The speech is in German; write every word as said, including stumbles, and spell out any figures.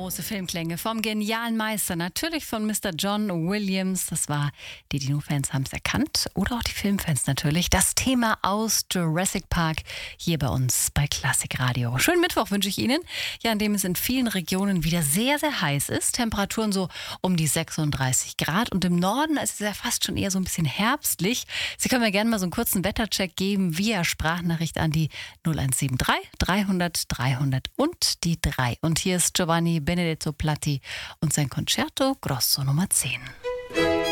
Große Filmklänge vom genialen Meister, natürlich von Mister John Williams. Das war, die Dino-Fans haben es erkannt oder auch die Filmfans natürlich. Das Thema aus Jurassic Park hier bei uns bei Klassik Radio. Schönen Mittwoch wünsche ich Ihnen, ja, an dem es in vielen Regionen wieder sehr, sehr heiß ist. Temperaturen so um die sechsunddreißig Grad und im Norden ist es ja fast schon eher so ein bisschen herbstlich. Sie können mir gerne mal so einen kurzen Wettercheck geben via Sprachnachricht an die null eins sieben drei dreihundert dreihundert und die drei. Und hier ist Giovanni Benedetto Platti und sein Concerto Grosso Nummer zehn.